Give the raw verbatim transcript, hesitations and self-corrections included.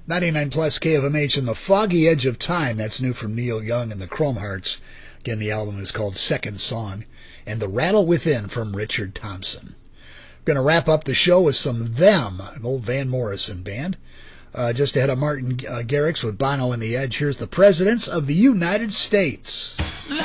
ninety-nine plus K F M H and The Foggy Edge of Time. That's new from Neil Young and the Chrome Hearts. Again, the album is called Second Song. And The Rattle Within from Richard Thompson. We're going to wrap up the show with some Them, an old Van Morrison band. Uh, just ahead of Martin uh, Garrix with Bono and the Edge, here's the Presidents of the United States.